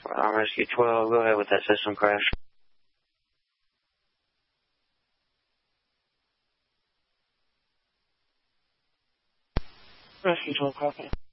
Rescue 12, go ahead with that system crash. Rescue 12, copy.